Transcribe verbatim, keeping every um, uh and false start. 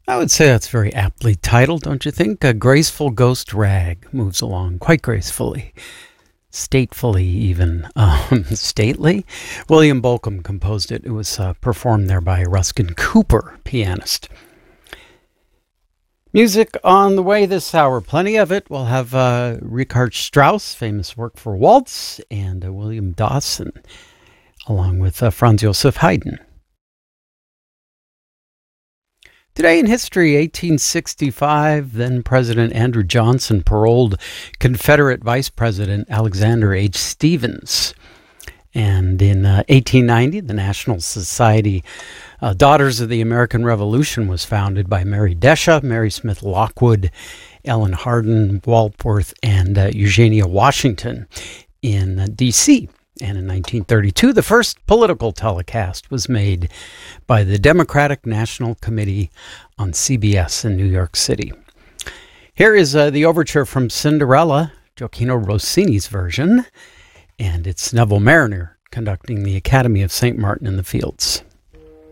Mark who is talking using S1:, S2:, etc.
S1: I would say that's very aptly titled, don't you think? A graceful ghost rag moves along quite gracefully, statefully even, um, stately. William Bolcom composed it. It was uh, performed there by Ruskin Cooper, pianist. Music on the way this hour, plenty of it. We'll have uh, Richard Strauss, famous work for waltz, and uh, William Dawson, along with uh, Franz Joseph Haydn. Today in history, eighteen sixty-five, then President Andrew Johnson paroled Confederate Vice President Alexander H. Stephens. And in uh, eighteen ninety, the National Society uh, Daughters of the American Revolution was founded by Mary Desha, Mary Smith Lockwood, Ellen Hardin Walworth, and uh, Eugenia Washington in uh, D C And in nineteen thirty-two, the first political telecast was made by the Democratic National Committee on C B S in New York City. Here is uh, the overture from Cinderella, Gioacchino Rossini's version, and it's Neville Marriner conducting the Academy of Saint Martin in the Fields.